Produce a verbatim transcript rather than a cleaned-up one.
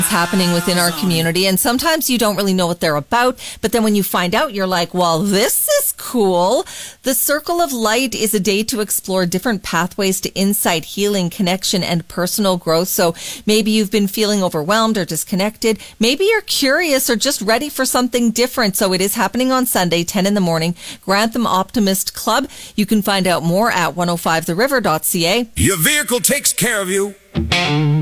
happening within our community, and sometimes you don't really know what they're about, but then when you find out, you're like, well, this is cool. The Circle of Light is a day to explore different pathways to insight, healing, connection, and personal growth. So maybe you've been feeling overwhelmed or disconnected. Maybe you're curious or just ready for something different. So it is happening on Sunday, ten in the morning, Grantham Optimist Club. You can find out more at one oh five the river dot c a. Your vehicle takes care of you.